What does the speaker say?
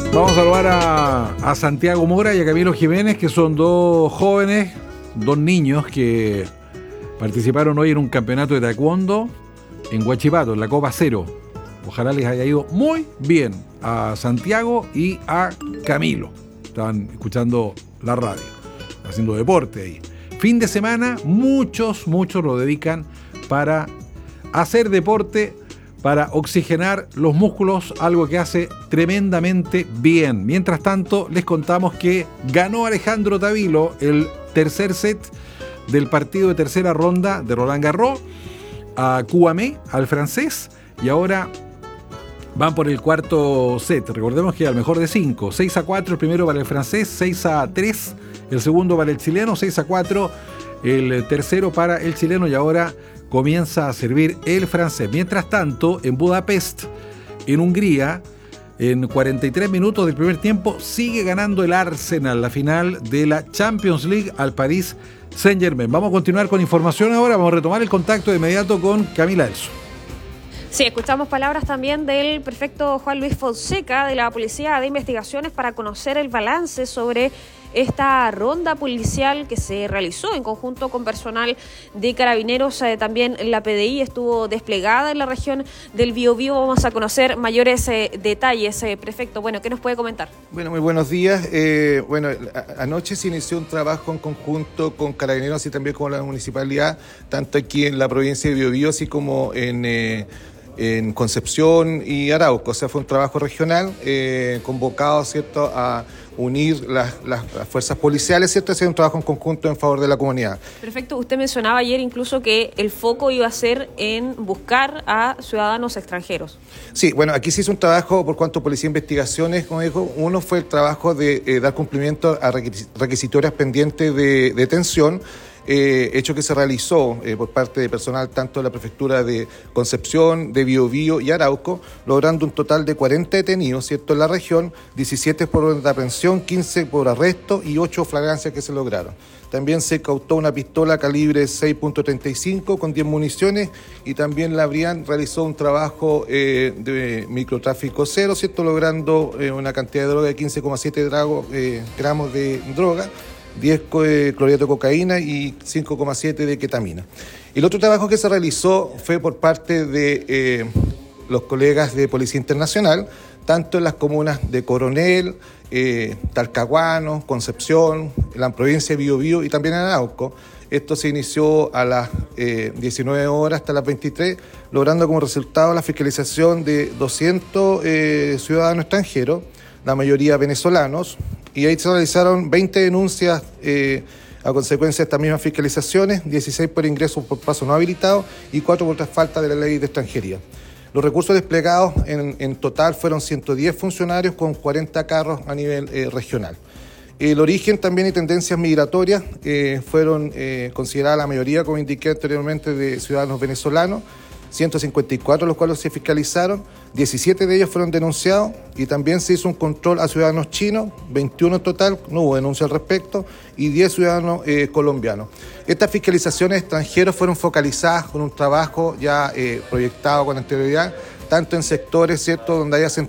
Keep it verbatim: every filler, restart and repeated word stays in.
Vamos a saludar a, a Santiago Mora y a Camilo Jiménez, que son dos jóvenes, dos niños que participaron hoy en un campeonato de taekwondo en Huachipato, en la Copa Cero. Ojalá les haya ido muy bien a Santiago y a Camilo. Estaban escuchando la radio, haciendo deporte ahí. Fin de semana, muchos, muchos lo dedican para hacer deporte, para oxigenar los músculos, algo que hace tremendamente bien. Mientras tanto, les contamos que ganó Alejandro Tavilo el tercer set del partido de tercera ronda de Roland Garros a Cuamé, al francés, y ahora van por el cuarto set. Recordemos que al mejor de cinco, seis a cuatro el primero para el francés, seis a tres el segundo para el chileno, seis a cuatro el tercero para el chileno, y ahora comienza a servir el francés. Mientras tanto, en Budapest, en Hungría, en cuarenta y tres minutos del primer tiempo, sigue ganando el Arsenal la final de la Champions League al Paris Saint-Germain. Vamos a continuar con información ahora, vamos a retomar el contacto de inmediato con Camila Elso. Sí, escuchamos palabras también del prefecto Juan Luis Fonseca de la Policía de Investigaciones para conocer el balance sobre esta ronda policial que se realizó en conjunto con personal de Carabineros. Eh, también la P D I estuvo desplegada en la región del Biobío. Vamos a conocer mayores eh, detalles. Eh, prefecto, bueno, ¿qué nos puede comentar? Bueno, muy buenos días. Eh, bueno, a, anoche se inició un trabajo en conjunto con Carabineros y también con la municipalidad, tanto aquí en la provincia de Biobío, así como en... Eh, en Concepción y Arauco. O sea, fue un trabajo regional eh, convocado, ¿cierto?, a unir las, las, las fuerzas policiales, ¿cierto?, hacer un trabajo en conjunto en favor de la comunidad. Perfecto. Usted mencionaba ayer incluso que el foco iba a ser en buscar a ciudadanos extranjeros. Sí, bueno, aquí se hizo un trabajo por cuanto Policía de Investigaciones, como dijo, uno fue el trabajo de eh, dar cumplimiento a requisitorias pendientes de detención, Eh, hecho que se realizó eh, por parte de personal tanto de la Prefectura de Concepción, de Biobío y Arauco, logrando un total de cuarenta detenidos, ¿cierto?, en la región, diecisiete por orden de aprehensión, quince por arresto y ocho flagrancias que se lograron. También se cautó una pistola calibre seis punto treinta y cinco con diez municiones, y también la Brian realizó un trabajo eh, de microtráfico cero, ¿cierto?, logrando eh, una cantidad de droga de quince coma siete eh, gramos de droga, diez clorhidrato de cocaína y cinco coma siete de ketamina. El otro trabajo que se realizó fue por parte de eh, los colegas de Policía Internacional, tanto en las comunas de Coronel, eh, Talcahuano, Concepción, en la provincia de Biobío y también en Arauco. Esto se inició a las eh, diecinueve horas hasta las veintitrés, logrando como resultado la fiscalización de doscientos eh, ciudadanos extranjeros, la mayoría venezolanos, y ahí se realizaron veinte denuncias eh, a consecuencia de estas mismas fiscalizaciones, dieciséis por ingreso por paso no habilitado y cuatro por falta de la ley de extranjería. Los recursos desplegados en, en total fueron ciento diez funcionarios con cuarenta carros a nivel eh, regional. El origen también y tendencias migratorias eh, fueron eh, consideradas la mayoría, como indiqué anteriormente, de ciudadanos venezolanos, ciento cincuenta y cuatro los cuales se fiscalizaron, diecisiete de ellos fueron denunciados, y también se hizo un control a ciudadanos chinos, veintiuno en total, no hubo denuncia al respecto, y diez ciudadanos eh, colombianos. Estas fiscalizaciones extranjeras fueron focalizadas con un trabajo ya eh, proyectado con anterioridad, tanto en sectores, ¿cierto?, donde haya